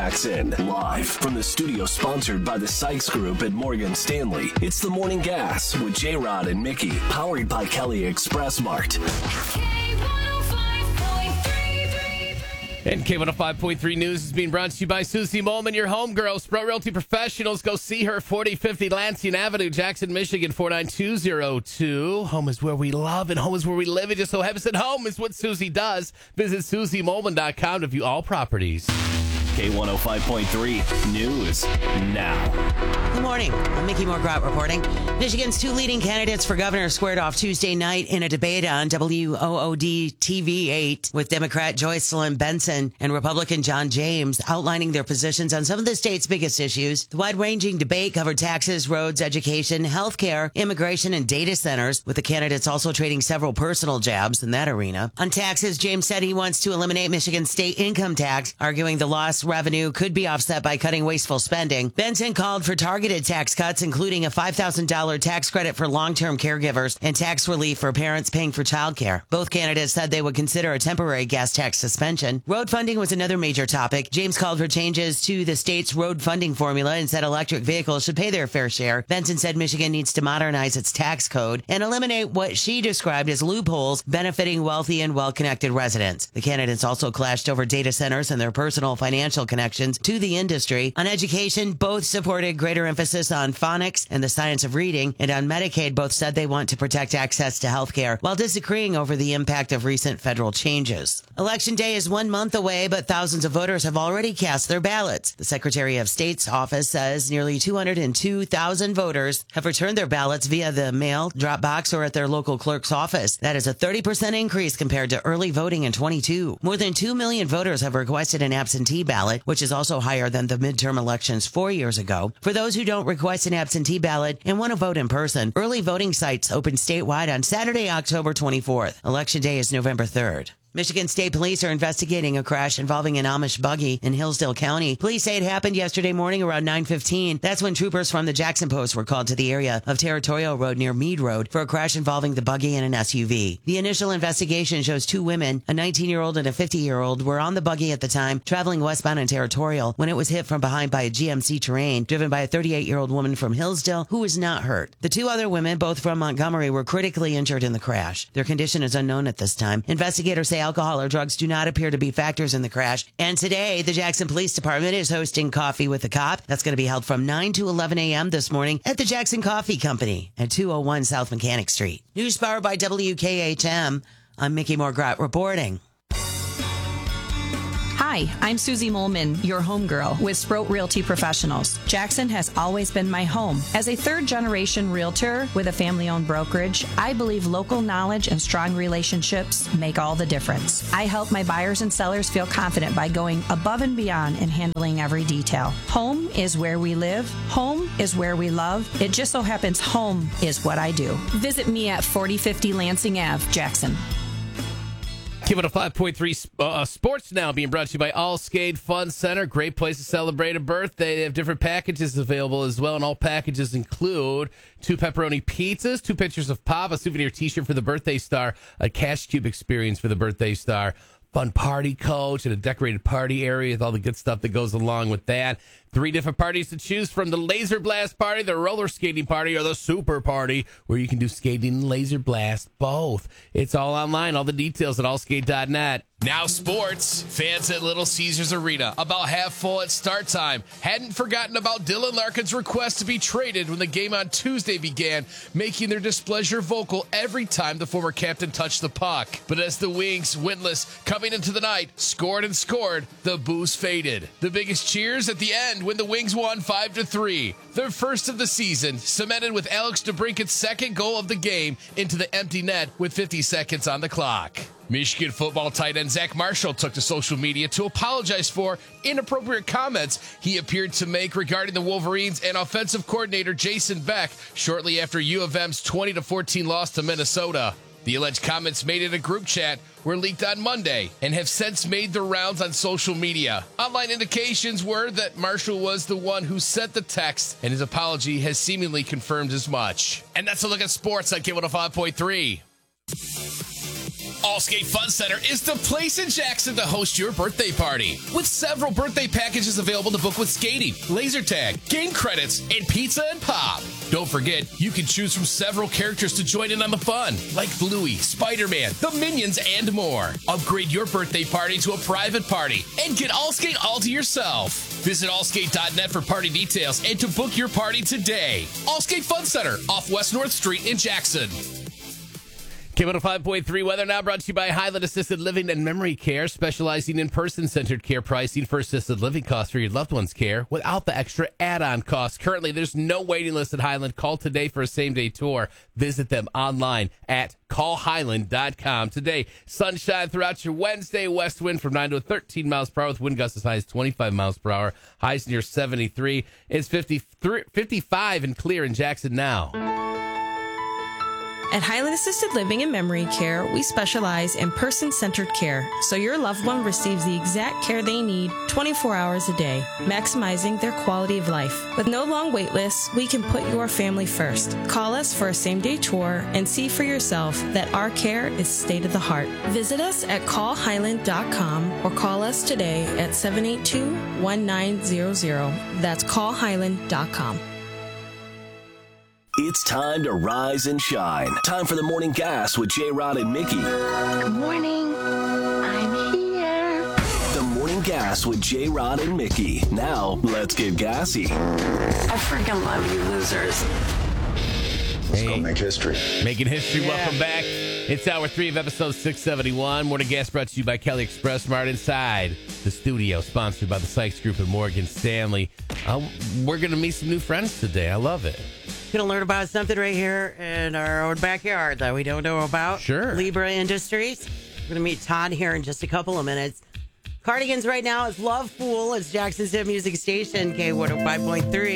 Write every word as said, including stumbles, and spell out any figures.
Jackson. Live from the studio sponsored by the Sykes Group at Morgan Stanley. It's the Morning Gas with J-Rod and Mickey. Powered by Kelly Express Mart. And K one oh five point three News is being brought to you by Susie Molman, your homegirl. Sprout Realty Professionals. Go see her, forty fifty Lansing Avenue, Jackson, Michigan, four nine two zero two. Home is where we love and home is where we live. It just so happens that home is what Susie does. Visit susie molman dot com to view all properties. K one oh five point three News now. Good morning. I'm Mickey Morgrot reporting. Michigan's two leading candidates for governor squared off Tuesday night in a debate on W O O D T V eight with Democrat Joycelyn Benson and Republican John James outlining their positions on some of the state's biggest issues. The wide-ranging debate covered taxes, roads, education, healthcare, immigration, and data centers, with the candidates also trading several personal jabs in that arena. On taxes, James said he wants to eliminate Michigan's state income tax, arguing the lost revenue could be offset by cutting wasteful spending. Benson called for targeted tax cuts, including a five thousand dollars tax credit for long-term caregivers and tax relief for parents paying for childcare. Both candidates said they would consider a temporary gas tax suspension. Road funding was another major topic. James called for changes to the state's road funding formula and said electric vehicles should pay their fair share. Benson said Michigan needs to modernize its tax code and eliminate what she described as loopholes benefiting wealthy and well-connected residents. The candidates also clashed over data centers and their personal financial connections to the industry. On education, both supported greater emphasis on phonics and the science of reading, and on Medicaid, both said they want to protect access to health care while disagreeing over the impact of recent federal changes. Election day is one month away, but thousands of voters have already cast their ballots. The Secretary of State's office says nearly two hundred two thousand voters have returned their ballots via the mail, drop box, or at their local clerk's office. That is a thirty percent increase compared to early voting in twenty-two. More than two million voters have requested an absentee ballot, which is also higher than the midterm elections four years ago. For those who don't request an absentee ballot and want to vote in person, early voting sites open statewide on Saturday, October twenty-fourth. Election day is November third. Michigan State Police are investigating a crash involving an Amish buggy in Hillsdale County. Police say it happened yesterday morning around nine fifteen. That's when troopers from the Jackson Post were called to the area of Territorial Road near Mead Road for a crash involving the buggy and an S U V. The initial investigation shows two women, a nineteen-year-old and a fifty-year-old, were on the buggy at the time, traveling westbound in Territorial, when it was hit from behind by a G M C Terrain, driven by a thirty-eight-year-old woman from Hillsdale, who was not hurt. The two other women, both from Montgomery, were critically injured in the crash. Their condition is unknown at this time. Investigators say alcohol or drugs do not appear to be factors in the crash. And today, the Jackson Police Department is hosting Coffee with a Cop. That's going to be held from nine to eleven a.m. this morning at the Jackson Coffee Company at two oh one South Mechanic Street. News powered by W K H M. I'm Mickey Morgrot reporting. Hi, I'm Susie Molman, your homegirl with Sprout Realty Professionals. Jackson has always been my home. As a third-generation realtor with a family-owned brokerage, I believe local knowledge and strong relationships make all the difference. I help my buyers and sellers feel confident by going above and beyond and handling every detail. Home is where we live. Home is where we love. It just so happens home is what I do. Visit me at forty fifty Lansing Avenue, Jackson. K one oh five point three uh, Sports Now being brought to you by Allskate Fun Center. Great place to celebrate a birthday. They have different packages available as well, and all packages include two pepperoni pizzas, two pitchers of pop, a souvenir T-shirt for the birthday star, a Cash Cube experience for the birthday star, fun party coach, and a decorated party area with all the good stuff that goes along with that. Three different parties to choose from: the Laser Blast Party, the Roller Skating Party, or the Super Party, where you can do skating and laser blast both. It's all online. All the details at allskate dot net. Now sports. Fans at Little Caesars Arena about half full at start time hadn't forgotten about Dylan Larkin's request to be traded when the game on Tuesday began, making their displeasure vocal every time the former captain touched the puck. But as the Wings, winless, coming into the night, scored and scored, the boos faded. The biggest cheers at the end when the Wings won five to three. Their first of the season, cemented with Alex DeBrincat's second goal of the game into the empty net with fifty seconds on the clock. Michigan football tight end Zach Marshall took to social media to apologize for inappropriate comments he appeared to make regarding the Wolverines and offensive coordinator Jason Beck shortly after U of M's twenty to fourteen loss to Minnesota. The alleged comments made in a group chat were leaked on Monday and have since made the rounds on social media. Online indications were that Marshall was the one who sent the text, and his apology has seemingly confirmed as much. And that's a look at sports on K one oh five point three. Allstate Fun Center is the place in Jackson to host your birthday party. With several birthday packages available to book with skating, laser tag, game credits, and pizza and pop. Don't forget, you can choose from several characters to join in on the fun, like Bluey, Spider-Man, the Minions, and more. Upgrade your birthday party to a private party and get Allskate all to yourself. Visit allskate dot net for party details and to book your party today. Allskate Fun Center off West North Street in Jackson. K one oh five point three weather now brought to you by Highland Assisted Living and Memory Care, specializing in person-centered care pricing for assisted living costs for your loved one's care without the extra add-on costs. Currently, there's no waiting list at Highland. Call today for a same-day tour. Visit them online at call highland dot com today. Sunshine throughout your Wednesday. West wind from nine to thirteen miles per hour with wind gusts as high as twenty-five miles per hour. Highs near seventy-three. It's fifty-three, fifty-five and clear in Jackson now. At Highland Assisted Living and Memory Care, we specialize in person-centered care, so your loved one receives the exact care they need twenty-four hours a day, maximizing their quality of life. With no long wait lists, we can put your family first. Call us for a same-day tour and see for yourself that our care is state-of-the-heart. Visit us at call highland dot com or call us today at seven eight two, one nine zero zero. That's call highland dot com. It's time to rise and shine. Time for the Morning Gas with J-Rod and Mickey. Good morning. I'm here. The Morning Gas with J-Rod and Mickey. Now, let's get gassy. I freaking love you losers. Let's go make history. Making history. Yeah. Welcome back. It's hour three of episode six seventy-one. Morning Gas brought to you by Kelly Express Mart inside the studio, sponsored by the Sykes Group and Morgan Stanley. Uh, we're going to meet some new friends today. I love it. Going to learn about something right here in our own backyard that we don't know about. Sure. Libra Industries. We're going to meet Todd here in just a couple of minutes. Cardigans right now is Love Fool. It's Jackson's hit music station, K one oh five point three.